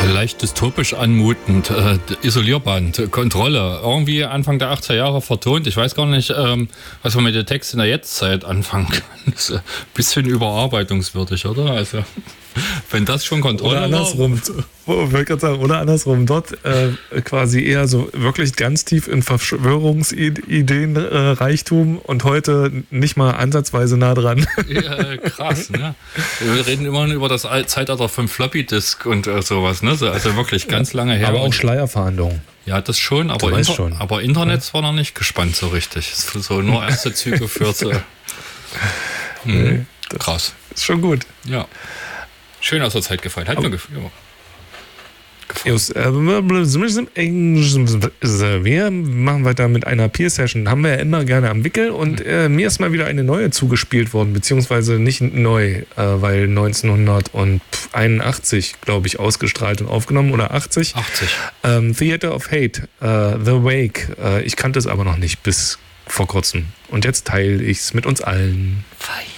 Leicht dystopisch anmutend, Isolierband, Kontrolle, irgendwie Anfang der 80er Jahre vertont. Ich weiß gar nicht, was man mit den Texten in der Jetztzeit anfangen kann. Das ist ein bisschen überarbeitungswürdig, oder? Also, wenn das schon Kontrolle oder andersrum, oder andersrum, dort quasi eher so wirklich ganz tief in Verschwörungsideen Reichtum und heute nicht mal ansatzweise nah dran. Ja, krass, ne? Wir reden immer über das Zeitalter vom Floppy-Disk und sowas, ne? Also wirklich ganz lange her. Aber auch Schleierfahndung. Ja, das schon, aber, aber Internet war noch nicht gespannt so richtig. So nur erste Züge führte. Nee, krass. Ist schon gut. Ja. Schön aus der Zeit gefallen. Hat mir gefallen. Wir machen weiter mit einer Peer-Session. Haben wir ja immer gerne am Wickel. Und mir ist mal wieder eine neue zugespielt worden, beziehungsweise nicht neu, weil 1981, glaube ich, ausgestrahlt und aufgenommen oder 80. 80. Theater of Hate, The Wake. Ich kannte es aber noch nicht bis vor kurzem. Und jetzt teile ich es mit uns allen. Fein.